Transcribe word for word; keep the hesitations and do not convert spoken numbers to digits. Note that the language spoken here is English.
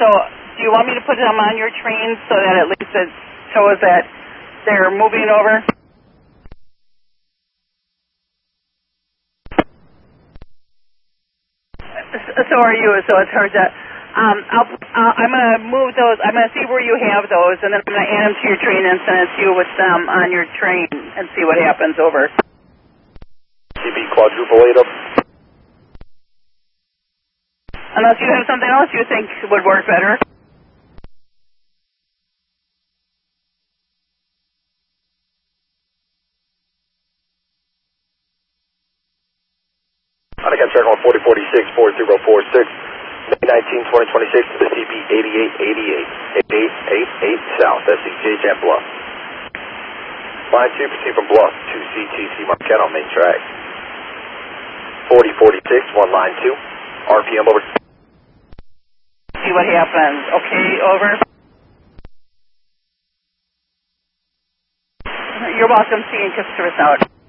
So do you want me to put them on your train so that at least it shows that they're moving over? So are you, so it's hard to, um, I'll, uh, I'm going to move those, I'm going to see where you have those, and then I'm going to add them to your train and send it to you with them on your train and see what happens over. C B quadruple eight up. Unless you have something else you think would work better. I got track on forty forty-six, four zero four six, May nineteenth, twenty twenty-six to the C B eighty-eight eighty-eight, eighty-eight eighty-eight South, S C J Jet Bluff. Line two, proceed from Bluff to C T C Marquette on main track. forty forty-six, one line two, R P M over. See what happens. Okay, over. You're welcome. See you in Christopher South.